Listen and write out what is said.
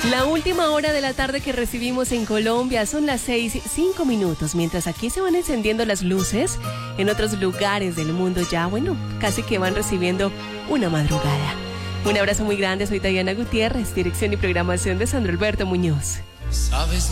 La última hora de la tarde que recibimos en Colombia son las 6:05, mientras aquí se van encendiendo las luces, en otros lugares del mundo ya, bueno, casi que van recibiendo una madrugada. Un abrazo muy grande, soy Diana Gutiérrez, dirección y programación de Sandro Alberto Muñoz. Sabes